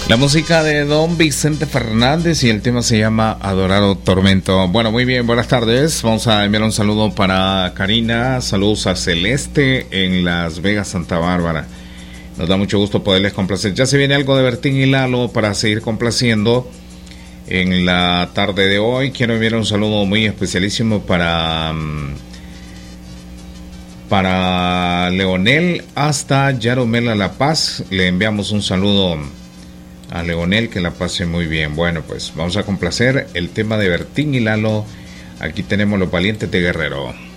La música de Don Vicente Fernández y el tema se llama Adorado Tormento. Bueno, muy bien, buenas tardes. Vamos a enviar un saludo para Karina, saludos a Celeste en Las Vegas, Santa Bárbara. Nos da mucho gusto poderles complacer. Ya se viene algo de Bertín y Lalo para seguir complaciendo en la tarde de hoy. Quiero enviar un saludo muy especialísimo para Leonel hasta Yaromela, La Paz. Le enviamos un saludo a Leonel, que la pase muy bien. Bueno, pues vamos a complacer el tema de Bertín y Lalo. Aquí tenemos Los Valientes de Guerrero.